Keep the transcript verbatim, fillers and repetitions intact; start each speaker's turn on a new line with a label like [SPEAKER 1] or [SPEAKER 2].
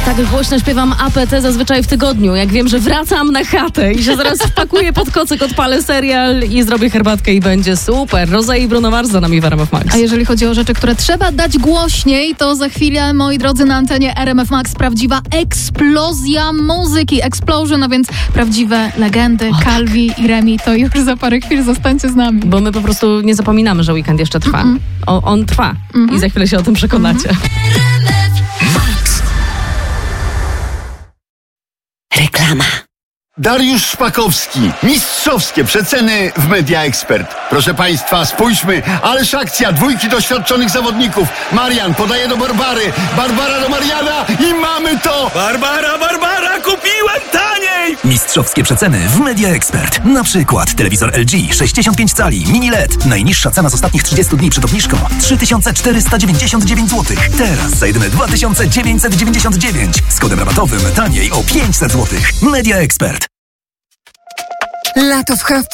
[SPEAKER 1] Tak głośno śpiewam A P T zazwyczaj w tygodniu, jak wiem, że wracam na chatę i się zaraz wpakuję pod kocyk, odpalę serial i zrobię herbatkę i będzie super. Roza i Bruno Mars za nami w R M F Max.
[SPEAKER 2] A jeżeli chodzi o rzeczy, które trzeba dać głośniej, to za chwilę, moi drodzy, na antenie R M F Max prawdziwa eksplozja muzyki. Explosion, a więc prawdziwe legendy. O, Calvi tak. i Remi, to już za parę chwil. Zostańcie z nami.
[SPEAKER 1] Bo my po prostu nie zapominamy, że weekend jeszcze trwa. Mm-mm. O, on trwa mm-hmm. i za chwilę się o tym przekonacie. Mm-hmm.
[SPEAKER 3] Reklama.
[SPEAKER 4] Dariusz Szpakowski. Mistrzowskie przeceny w Media Expert. Proszę Państwa, spójrzmy. Ależ akcja. Dwójki doświadczonych zawodników. Marian podaje do Barbary. Barbara do Mariana i mamy to!
[SPEAKER 5] Barbara, Barbara, kupiłem taniej!
[SPEAKER 6] Mistrzowskie przeceny w Media Expert. Na przykład telewizor L G sześćdziesiąt pięć cali, mini L E D. Najniższa cena z ostatnich trzydziestu dni przed obniżką trzy tysiące czterysta dziewięćdziesiąt dziewięć złotych. Teraz za jedyne dwa tysiące dziewięćset dziewięćdziesiąt dziewięć. Z kodem rabatowym taniej o pięćset złotych. Media Expert.
[SPEAKER 3] Lato w Half